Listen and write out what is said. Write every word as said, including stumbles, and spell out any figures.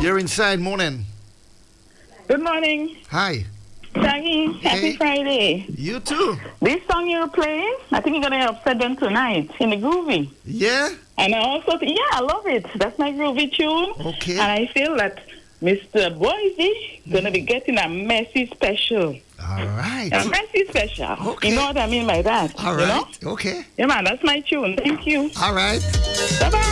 You're inside. Morning. Good morning, Hi. Shaggy. Happy Hey. Friday. You too. This song you're playing, I think you're gonna upset them tonight in the groovy. Yeah? And I also, think, yeah, I love it. That's my groovy tune. Okay. And I feel that Mister Boise gonna be getting a messy special. All right. A messy special. Okay. You know what I mean by that? All You right. know? Okay. Yeah, man, that's my tune. Thank you. All right. Bye bye.